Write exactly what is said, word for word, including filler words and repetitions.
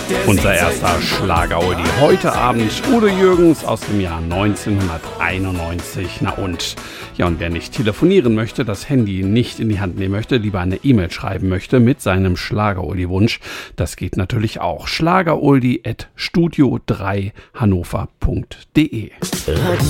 Unser erster Schlager-Oldie heute Abend, Udo Jürgens aus dem Jahr neunzehnhunderteinundneunzig. Na und? Ja, und wer nicht telefonieren möchte, das Handy nicht in die Hand nehmen möchte, lieber eine E-Mail schreiben möchte mit seinem Schlager-Oldie-Wunsch, das geht natürlich auch. Schlager-Oldie at studio drei hannover punkt de.